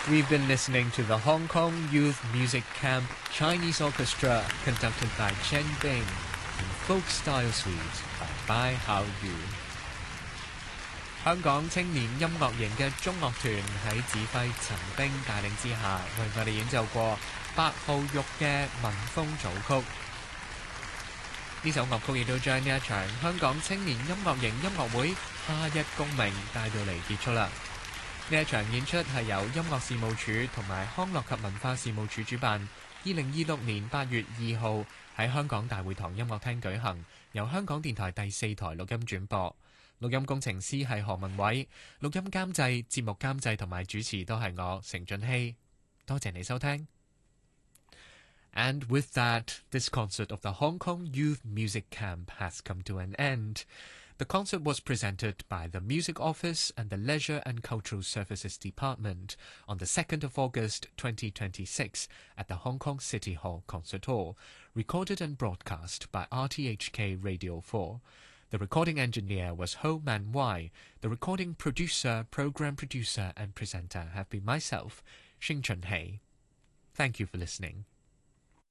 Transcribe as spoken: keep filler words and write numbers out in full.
We've been listening to the Hong Kong Youth Music Camp Chinese Orchestra conducted by Chen Bing in Folk Style Suite by Bai Hao Yu。香港青年音樂營嘅中樂團喺指揮陳冰帶領之下，為我哋演奏過八號玉嘅民風組曲。呢首樂曲亦都將呢一場香港青年音樂營音樂會夏日共鳴帶到嚟結束啦。呢一場演出係由音樂事務處同埋康樂及文化事務處主辦，二零二六年八月二號喺香港大會堂音樂廳舉行，由香港電台第四台錄音轉播。錄音工程師係何文偉，錄音監製、節目監製同埋主持都係我成俊熙。多謝你收聽。And with that, this concert of the Hong Kong Youth Music Camp has come to an end. The concert was presented by the Music Office and the Leisure and Cultural Services Department on the second of August twenty twenty-six at the Hong Kong City Hall Concert Hall, recorded and broadcast by R T H K Radio four. The recording engineer was Ho Man Wai. The recording producer, program producer and presenter have been myself, Xing Chunhei. Thank you for listening.